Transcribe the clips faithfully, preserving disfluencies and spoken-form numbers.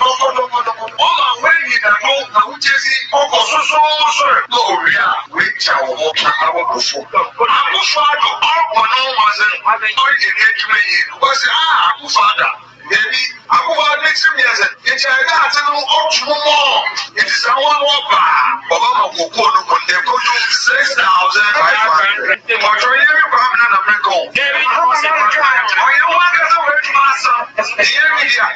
Maybe I go out next year. It's a guy to know up to more. It is a one over. Obama will go on one day. Go to six thousand five hundred. Or try every problem in America. Or you want to go to Massa. The media.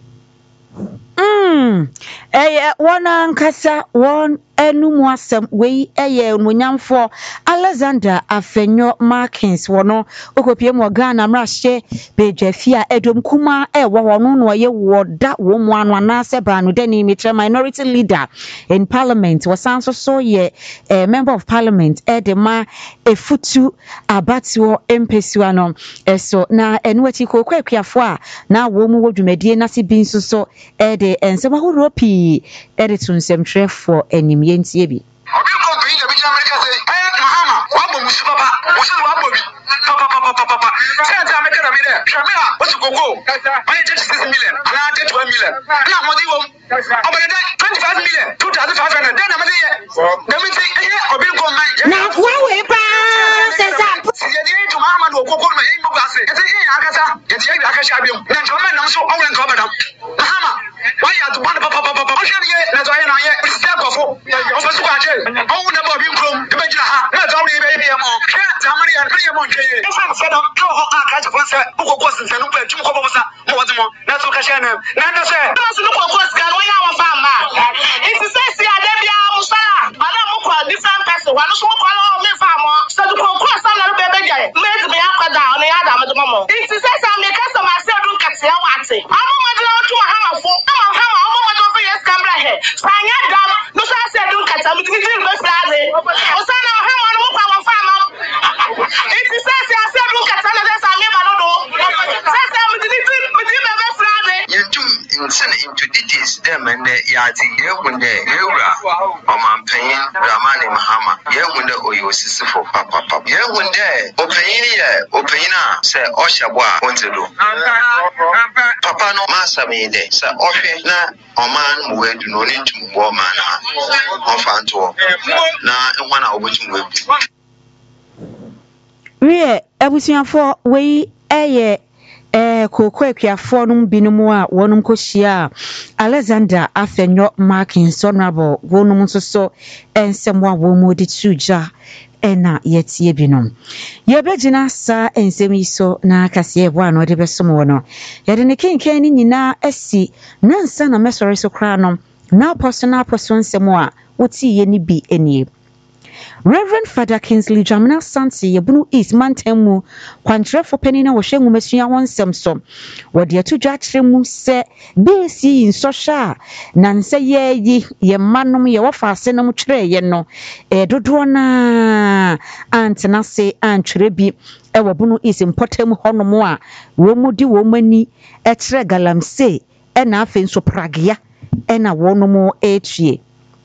Hmm. Eh, one ankasa one enum asem we eye onwonyamfo Alexander Afenyo Markins wono okopie mo Ghana mrahye bejafia edom kuma e wo wono no ye woda wo mu anu anase branu dani mitre minority leader in parliament was also so ye a member of parliament edema efutu abatio empesiwa no eso na enwati kokwakuafo a na wo mu wodwumadie na se bi nso so e de ensema horo pi e de tunsem trefo enim yentie bi obi ko bi na bi America say eh Mahama wa bo musu papa musu wa bo bi papa papa papa say anta America na mi there hwame a what go go my thirty-six million and I thirty-one million na mo di wo obere dey twenty-five million two thousand five hundred then na mo di ye dem say eh obi ko man na wa we pa say sa ye dey to Mahama no go go na e mo ga say e say eh akasa ye dey akasa bi na choma na so owen ko badam Mahama why you to one papa papa papa shey ye na so ye na ye step of o so so kwa che o na bo bi krom e be jira ha na so we be be mo she tamari an kri mo che ye e fa fa da ko ho aka che fonse ko ko sinse no kwa tum ko bo sa mo wodi mo na so ka she na na na se na so ko ko ska no ya wa fa ma it is say si ade bia musala ala mo kwa different person wa no so mo kwa no me fa mo so ko ko sa na be be jare me ti be akwada ono ya da mo do mo it is say some customer say dun ka se wa ate amo mo de o tu ha ma fo ama ha ma amo mo do fe yes camera he sanya dam no so say dun ka ta mi ti ti be fraze o sa na ha ma no mo kwa wa fa ma it is say say say dun ka ta na say me ma no do say say mi ti ti mi ti be be fraze yentum insen into details them and yati ye wunde yewra omampanyin Ramani Mahama ye wunde oyosisifo papa papa ye wunde opanyin ye opanyina se ohyabo a onzelo papa no masame de se ohwe na oman mu wedu no ni tumbo man ha ofanto na enwana obotum webu we abusiafo we eye eh kokwakuafo no binumu a wonum kohia Alexander Afenyo Markins honorable wonum nso so ensemwa wo mu de tuja ena yetie binom ye begina sa ensemi so na kase ebo ano de besom wono ye de ne kenken ni nyina asi nansa na mesore so kra no na personal person nsemo a woti ye ni bi enie Reverend Father Kingsley Jamina Santi Yebunu East Mantemu kwantrefo penina wo hwengu masua honsem so wo de atu dwachiremu se besi insosha na nse ye yi ye manom ye wofa asenom twere ye no e dodo na antena se antwere bi e wobunu East Mpotem honom a wo mu di wo mani e kire galamse e na afen so pragya e na wonom etwie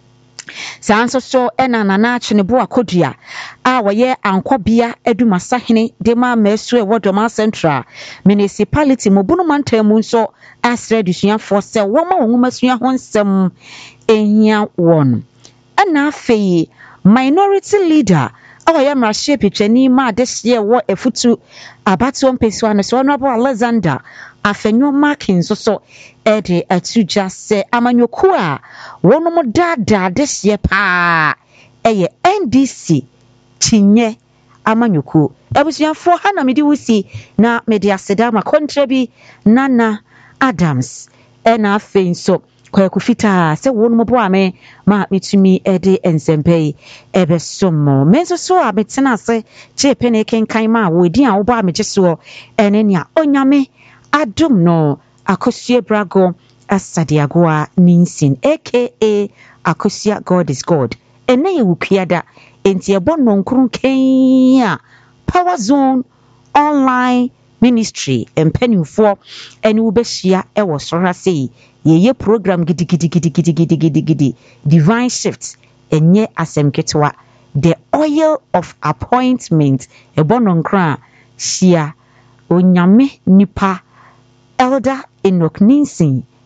Sanso so ena nana achine bo akodua a woye ankwabia edumasahene de ma mesu e wodoma central municipality mobunu mantamu nso asre dusuafo se woma wonmasua honsem ehia won ana afei minority leader awoye mrahye pitwani ma dehye wo efutu abatio mpesiwa no so honorable Alexander Afenyo Markins so so ede atuja se amanyoku a wonom dada dehye pa eye N D C tinye amanyoku abusuafo hana medi wusi na media sedama kontrabi Nana Adams ena afei so kwaku fita se wonom bo ame ma mitumi ede ensempei ebe somo menso so abetena se chepene kenkan ma wodi a wo ba megeso ene nia onyame adum no Akosia Brago Asadiagoa Ninsin aka Akosia God is God ene ye wukiada enti ebo no nkrun kenya Power Zone online ministry empanifo ene wo behia e wo sora sei ye program gidi gidi gidi gidi gidi gidi gidi divine shift enye asemketwa the oil of appointment ebo no nkra shia onyame nipa Elder Enoch Ninsin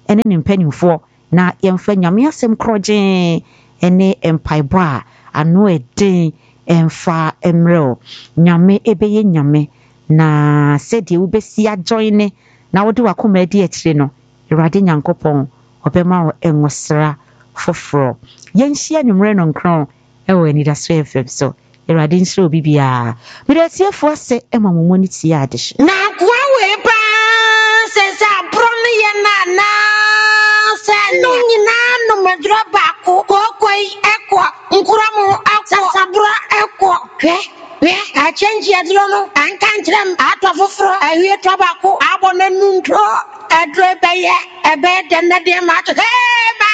ene ne mpanimfoɔ na yɛmfa nyame asɛm korɔgye ene mpaebɔ a ano eden emfa emrel nyame ebeye nyame na sɛdeɛ wobɛsi ajoine na wode wakoma adi akyire no Awurade Nyankopɔn obɛma wo enwosra foforo yɛnhyia nwumre no nkron ɛwɔ Anidaso F M so Awurade nhyira obi bia medasiefo ase ɛma momo ne tie ade na kwa we ba se sa bro ne ye na na se no nyina no medro ba ko kokoi ekwo nkuramu akwo sabra ekwo hwe hwe a change adro no anka ntrem atwa foforo ahwie to ba ko abona nuntro adro beye ebe de na de ma to hey ba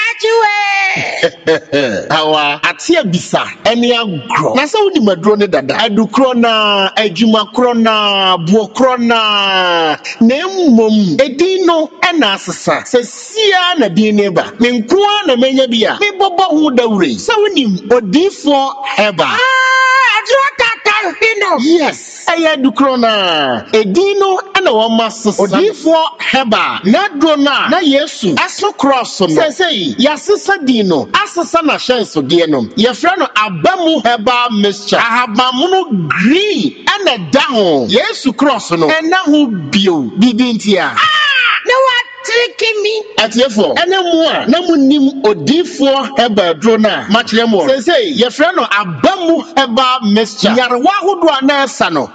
chiwe awa atia bisa ene agro na se wodi madro ne dada adukro na adwuma kro na buo kro na na mmom edin no ena asesa se sia na din ne ba me nkoa na menya bia me bobo hu dawure se wonim odifo heba ah adro tata hino yes aya dukro na edin no ena wo masesa odifo heba na dro na na Yesu aso cross no se se yasesa din no asesa na shenso de no ye fra no abamu heba mixture ahabamu green ena da ho Yesu cross no ena ho bio bibintia ah no what tricky me atiefo ene mu a na munim odifo heba dro na machremo se se ye fra no abamu heba mixture yarwa hodo na esa no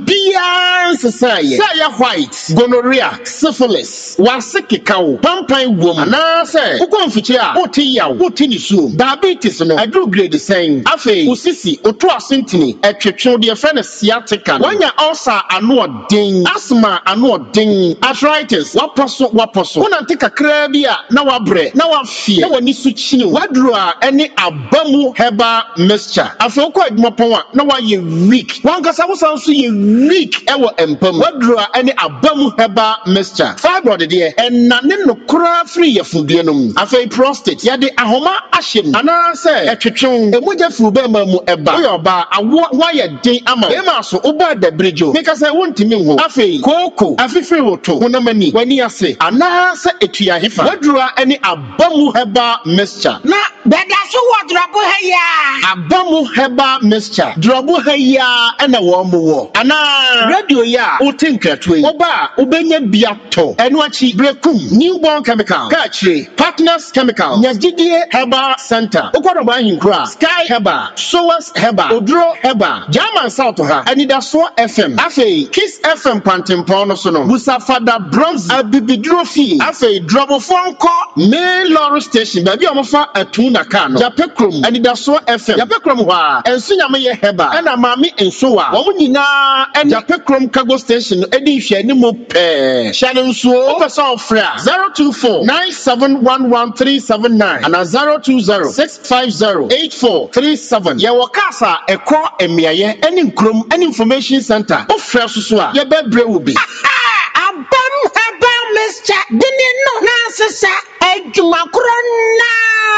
bibia nsesa ye say white gonorrhea syphilis wasekekawo pampan wom na se ukonfiche a oti yawo oti ni suo diabetes no adru grade sen afi usisi oto asentini etwetwe de fe na sciatica wanya ulcer ano odin asthma ano odin arthritis waposo waposo una nteka kra bi a na wabre na wafie na wani su chini wadru a ene abamu heba mixture afi okọ adwumapon a na waye weak wankasa wosan so ye weak ewo empam wadru a ene abamu heba mixture fibroid de enane no kra free yefudue no afi prostate yade ahoma ahyem ana se etwetwe emoja furu be ma mu eba oyoba awo waye den ama e ma so oba da brejo meka se wontimi ho afi koko afi free woto wonamani wani ase ana se etua hefa wadru a ene abamu heba mixture na beda so wodrobo heya abamu heba mixture drobo heya ena wo mo wo ana radio ya utinkatwe oba obenya biato eno achi brekum newborn chemical kachire partners chemical nyagidie heba center okodo ba hinkra sky heba sowas heba odro heba German south ha Anidaso F M afi Kiss F M Pantempo no so no Busafada Bronze abibidro fi afi drobo fonko main lorry station ba bi omofa atuna ka no Japekrom Anidaso F M Japekrom wa ensunyame ye heba ena mami enso wa wo nyina en Japekrom cargo station edi hwe ni mo pe shade nso o person ofra zero two four nine seven one one three seven nine and zero two zero six five zero eight four three seven ye wo kasa ekọ emiaye eni nkrom eni information center ofra susu a ye bebre wo bi abam heba mixture dini no na sesa adwuma korona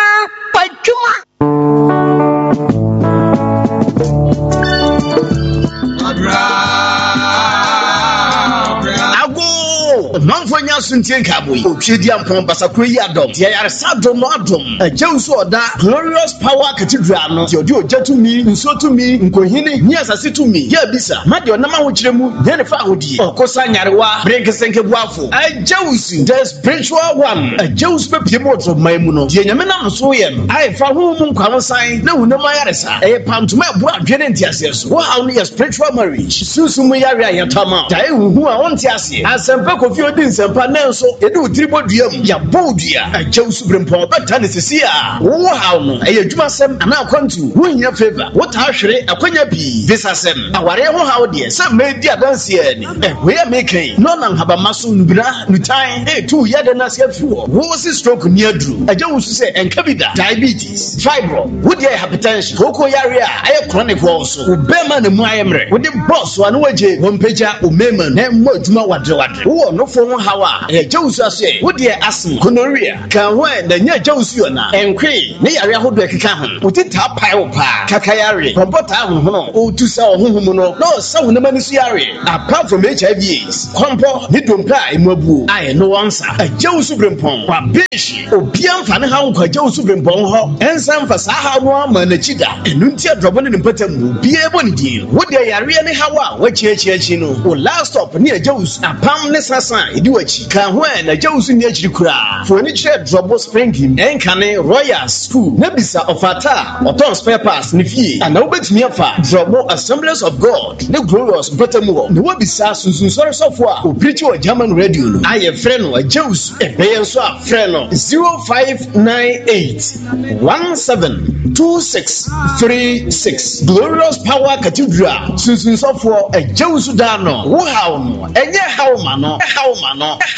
adwuma Manfonya suntie kaboi otwedi ampon basakro yi adom tie yare sadom no adom agyewu oda glorious power cathedral no tie odi ogyatumi nsotumi nkohini ni asase tumi ya bisa made onama ho kiremu ne ne fa hodie okosa nyarewa brinkesenke buafo agyewu su the spiritual one agyewu su pepie mo to maimu no tie nyame nam so ye no ai fa ho mu nkwa san na hunam ayaresa e pantuma ebu adwene ntiase so wo hawo ne spiritual marriage susumu yare ayatama dai hu a onti ase asempa kofi odi nsempa nenso yedi utiribo duam ya bodua agyewu su brempo beta ne sisi a wo hawo no e adwuma sem ana akwantu wo hia favor wo ta hwere akwanya bi visa sem aware ho hawo de sem ma di adanse ani e we ya mekan no nan haba maso nubira nutan e tu ya de na se afiwo wo si stroke ni aduru agyewu su se enka bi da diabetes fibro wo de hypertension koko yare a aye chronic wo so obema ne mu ayemre wo de boss wa no waje wo mpeja o mema na mo adwuma wadre wadre wo no fo ho hawa ɛgya ase wo de asthma gonorrhea kan ho na nya gya usu na enkwe ne yare ahodo ekeka ho utita pai wo pa kakayare kompota ahohono o tusa ohohum no no sawo na mani su yare apart from H I V AIDS kompo ne dompa emabu aye no onsa ɛgya usu brempon wa bishi obiam fa ne ha nkwa ɛgya usu brempon ho ensan fa sa ha no ama na chida enunti adrobo ne mpatam bia ebo ne din wo de yare ne hawa wa chiachiachi no o last stop ne ɛgya usu apam ne sasa edi wachi kan ho na ɛgya usu ne achiri kura fo ni chere drobo springing enkane Royal School na bisa ofata oton spare parts ne fie ana obetumi afa drobo Assemblies of God ne glorious betamu ne wo bisa sunsun sori sofo a o preach o German radio no aye frɛ no ɛgya usu ɛbɛyɛ nso a frɛ no zero five nine eight one seven two six three six Glorious Power Cathedral sunsun sofo ɛgya usu da no wo hawo no ɛnyɛ hawo ma no hawo ma no